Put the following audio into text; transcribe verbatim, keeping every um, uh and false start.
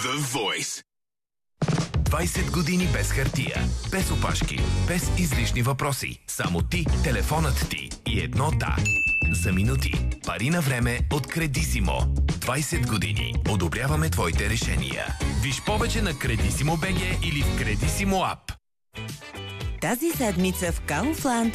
The Voice. двайсет години без хартия, без опашки, без излишни въпроси. Само ти, телефонът ти и едно да. За минути. Пари на време от Кредисимо. двайсет години. Одобряваме твоите решения. Виж повече на Кредисимо БГ или в Кредисимо ап. Тази седмица в Kaufland